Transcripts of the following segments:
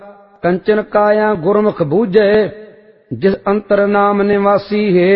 कंचन काया गुरमुख बूझे जिस अंतर नाम निवासी है।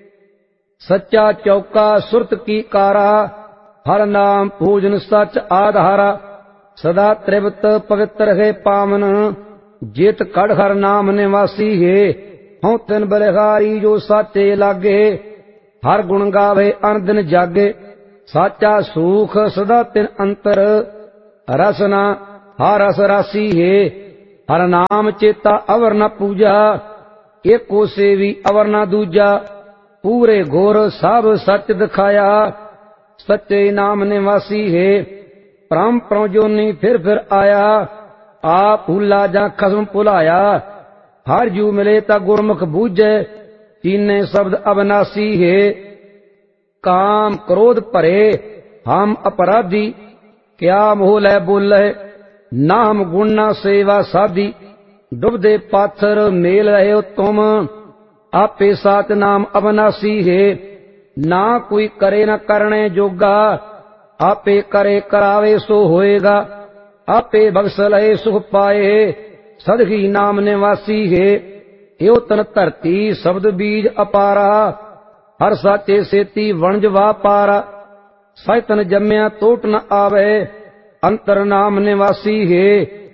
सच्चा चौका सुरत की कारा हर नाम पूजन सच आधारा। सदा त्रिवत पवित्र है पावन जेत कड़ हर नाम निवासी है। हूँ तिन बलिहारी जो साचे लागे हर गुण गावे अन दिन जागे। साचा सूख सदा तिन अंतर रसना हर रस रासी है। हर नाम चेता अवर न पूजा एको सेवी अवर न दूजा। पूरे घोर सब सच दिखाया सच्चे नाम निवासी है। परम प्रजोनी फिर आया आप भूला जा खसम भुलाया। हर जू मिले ता गुरमुख बूझे तीने शब्द अविनाशी है। काम क्रोध भरे हम अपराधी क्या मोह लै बोले ना हम गुण ना सेवा साधी। डुबदे पाथर मेल रहे हो तुम आपे साच नाम अविनाशी है। ना कोई करे न करने जोगा आपे करे करावे सो होएगा। आपे बख्श लहे सुख पाए सदगी नाम निवासी है। यो तन धरती शब्द बीज अपारा हर साचे सेती वणज वा पारा। सैतन जम्या तोट न आवे अंतर नाम निवासी है।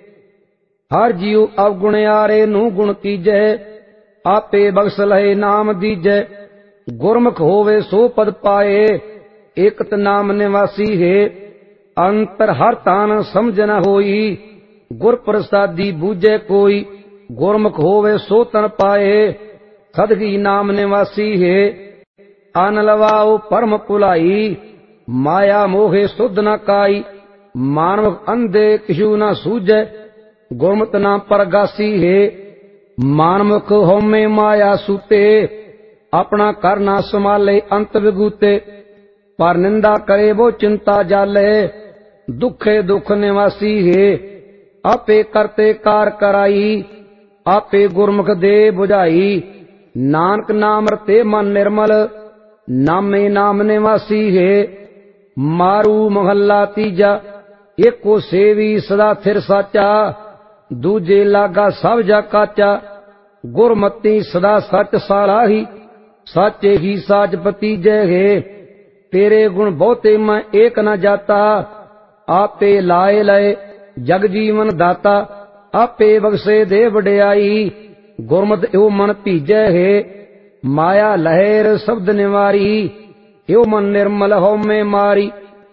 हर जीव अवगुणयारे नू गुण कीजै आपे बख्श लहे नाम दीजै। गुरमुख होवे सो पद पाए एकत नाम निवासी है। अंतर हर तान समझ न होई गुर प्रसादी बूझे कोई। गुरमुख होवे सो तन पाए सदगी नाम निवासी है। अन लवाओ परम पुलाई माया मोहे सुध न काई। मानव अंधे किशु न सूझे गुरमत नाम परगासी है। मानमुख होमे माया सूते अपना कर ना संभाले अंत विगूते। पर निंदा करे वो चिंता जाले दुखे दुख निवासी है। आपे करते कार कराई आपे गुरमुख दे बुझाई। नानक नाम रते मन निर्मल नामे नाम निवासी है। मारू महला तीजा एको सेवी सदा थिर साचा। दूजे लागा सब जा काचा गुरमती सदा सच सालाही। साचे ही साच पतीजै है। तेरे गुण बहुते मैं एक न जाता आपे लाए लय जग जीवन दाता। आपे बख्शे दे वड्याई गुरमत यो मन भीजै है। माया लहर शब्द निवारी यो मन निर्मल होमे मारी।